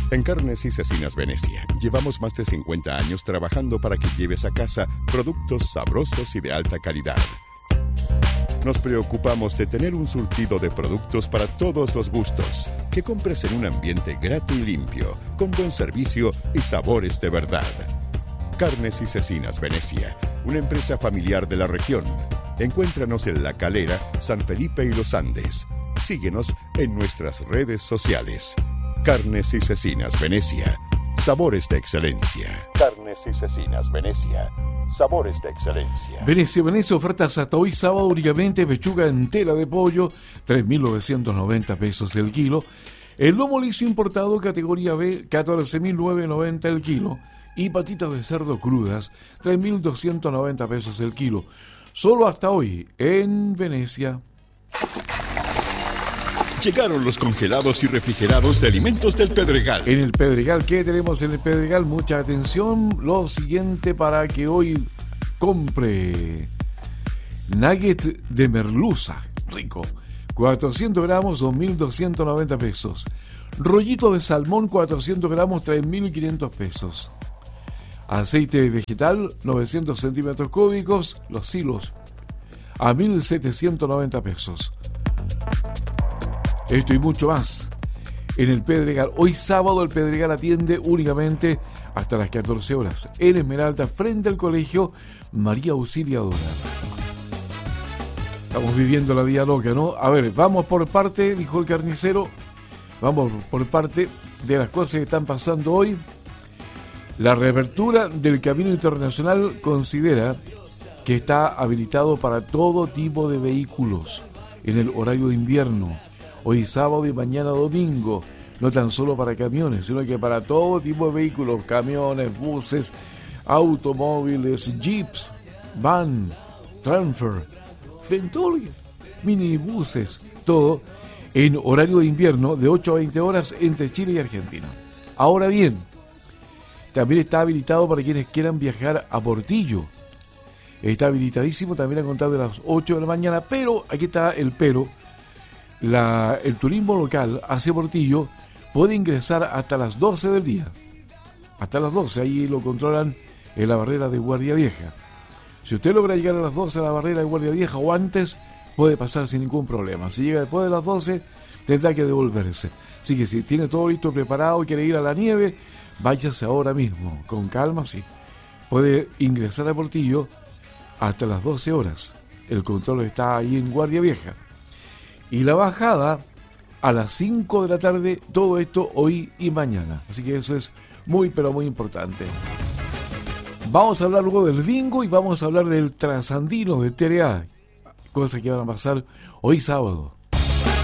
En Carnes y Cecinas Venecia, llevamos más de 50 años trabajando para que lleves a casa productos sabrosos y de alta calidad. Nos preocupamos de tener un surtido de productos para todos los gustos, que compres en un ambiente grato y limpio, con buen servicio y sabores de verdad. Carnes y Cecinas Venecia, una empresa familiar de la región. Encuéntranos en La Calera, San Felipe y Los Andes. Síguenos en nuestras redes sociales. Carnes y Cecinas Venecia, sabores de excelencia. Carnes y Cecinas Venecia, sabores de excelencia. Venecia, ofertas hasta hoy sábado únicamente: pechuga en tela de pollo, 3.990 pesos el kilo. El lomo liso importado categoría B, 14.990 el kilo. Y patitas de cerdo crudas, 3.290 pesos el kilo. Solo hasta hoy en Venecia. Llegaron los congelados y refrigerados de Alimentos del Pedregal. En el Pedregal, ¿qué tenemos en el Pedregal? Mucha atención, lo siguiente para que hoy compre. Nugget de merluza, rico, 400 gramos, 2.290 pesos. Rollito de salmón, 400 gramos, 3.500 pesos. Aceite vegetal, 900 centímetros cúbicos, los silos, a 1.790 pesos. Esto y mucho más en el Pedregal. Hoy sábado el Pedregal atiende únicamente hasta las 14 horas. En Esmeralda, frente al colegio María Auxiliadora. Estamos viviendo la vida loca, ¿no? A ver, vamos por parte, dijo el carnicero. Vamos por parte de las cosas que están pasando hoy. La reapertura del Camino Internacional considera que está habilitado para todo tipo de vehículos en el horario de invierno. Hoy sábado y mañana domingo, no tan solo para camiones, sino que para todo tipo de vehículos, camiones, buses, automóviles, jeeps, van, transfer, Fentol, minibuses, todo en horario de invierno de 8 a 20 horas entre Chile y Argentina. Ahora bien, también está habilitado para quienes quieran viajar a Portillo. Está habilitadísimo también a contar de las 8 de la mañana, pero aquí está el pero. El turismo local hacia Portillo puede ingresar hasta las 12 del día. Hasta las 12, ahí lo controlan en la barrera de Guardia Vieja. Si usted logra llegar a las 12 a la barrera de Guardia Vieja o antes, puede pasar sin ningún problema. Si llega después de las 12, tendrá que devolverse. Así que si tiene todo listo, preparado y quiere ir a la nieve, váyase ahora mismo, con calma, sí. Puede ingresar a Portillo hasta las 12 horas. El control está ahí en Guardia Vieja. Y la bajada a las 5 de la tarde, todo esto hoy y mañana. Así que eso es muy, pero muy importante. Vamos a hablar luego del bingo y vamos a hablar del trasandino de TRA. Cosas que van a pasar hoy sábado.